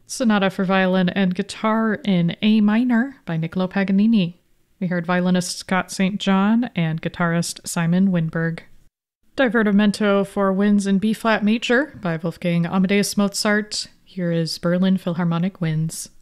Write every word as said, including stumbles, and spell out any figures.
Sonata for Violin and Guitar in A minor by Niccolo Paganini. We heard violinist Scott Saint John and guitarist Simon Winberg. Divertimento for Winds in B-flat major by Wolfgang Amadeus Mozart. Here is Berlin Philharmonic Winds.